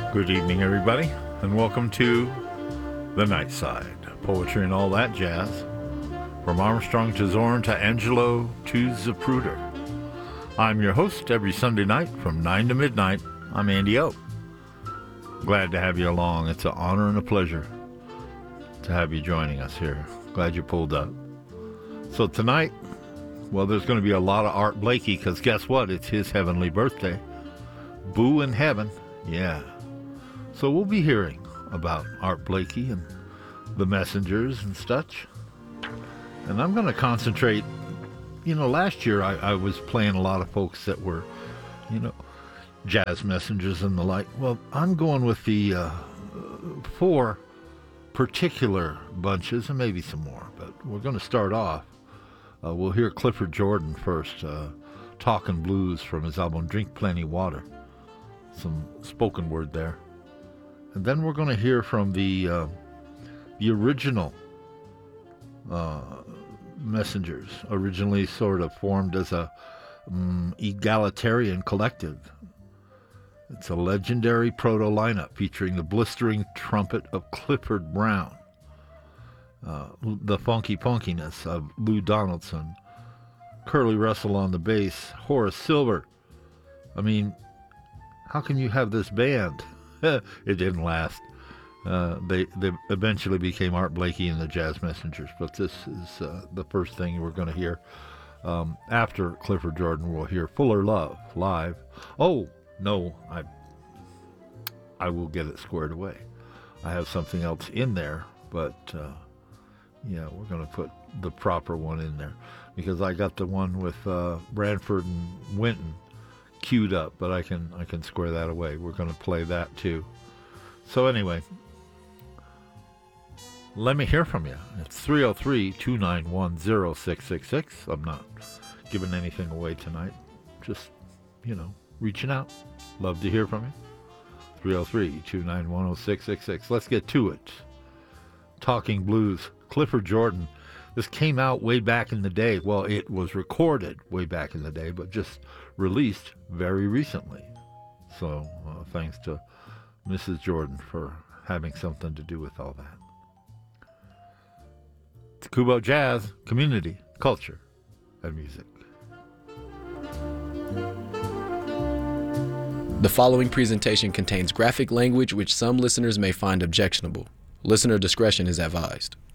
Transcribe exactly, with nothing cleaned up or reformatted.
Good evening, everybody, and welcome to The Night Side. Poetry and all that jazz. From Armstrong to Zorn to Angelo to Zapruder. I'm your host every Sunday night from nine to midnight. I'm Andy O. Glad to have you along. It's an honor and a pleasure to have you joining us here. Glad you pulled up. So tonight, well, there's going to be a lot of Art Blakey, because guess what? It's his heavenly birthday. Boo in heaven. Yeah. So we'll be hearing about Art Blakey and the Messengers and such. And I'm going to concentrate, you know, last year I, I was playing a lot of folks that were, you know, jazz messengers and the like. Well, I'm going with the uh, four particular bunches, and maybe some more, but we're going to start off. Uh, we'll hear Clifford Jordan first, uh, Talkin' Blues from his album Drink Plenty Water. Some spoken word there. And then we're going to hear from the uh, the original uh, Messengers, originally sort of formed as a um, egalitarian collective. It's a legendary proto lineup featuring the blistering trumpet of Clifford Brown, uh, the funky punkiness of Lou Donaldson, Curly Russell on the bass, Horace Silver. I mean, how can you have this band? It didn't last. Uh, they they eventually became Art Blakey and the Jazz Messengers, but this is uh, the first thing we're going to hear. Um, after Clifford Jordan, we'll hear Fuller Love live. Oh, no, I I will get it squared away. I have something else in there, but uh, yeah, we're going to put the proper one in there, because I got the one with uh, Branford and Winton queued up, but I can I can square that away. We're going to play that too. So anyway, let me hear from you. It's three oh three, two nine one, oh six six six. I'm not giving anything away tonight. Just, you know, reaching out. Love to hear from you. three oh three, two nine one, oh six six six. Let's get to it. Talking Blues, Clifford Jordan. This came out way back in the day. Well, it was recorded way back in the day, but just released very recently. So uh, thanks to Missus Jordan for having something to do with all that. It's Kubo Jazz, community, culture, and music. The following presentation contains graphic language which some listeners may find objectionable. Listener discretion is advised.